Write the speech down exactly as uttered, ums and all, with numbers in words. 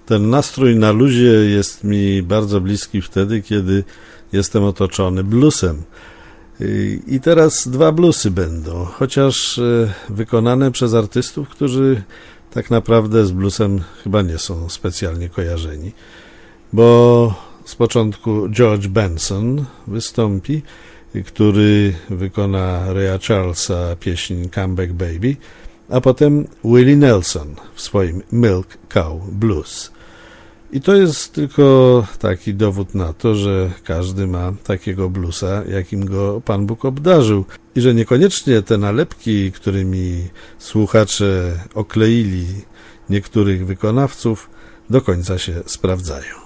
Ten nastrój na luzie jest mi bardzo bliski wtedy, kiedy jestem otoczony bluesem. I teraz dwa bluesy będą, chociaż wykonane przez artystów, którzy tak naprawdę z bluesem chyba nie są specjalnie kojarzeni, bo z początku George Benson wystąpi, który wykona Raya Charlesa pieśń Come Back Baby, a potem Willie Nelson w swoim Milk Cow Blues. I to jest tylko taki dowód na to, że każdy ma takiego bluesa, jakim go Pan Bóg obdarzył i że niekoniecznie te nalepki, którymi słuchacze okleili niektórych wykonawców, do końca się sprawdzają.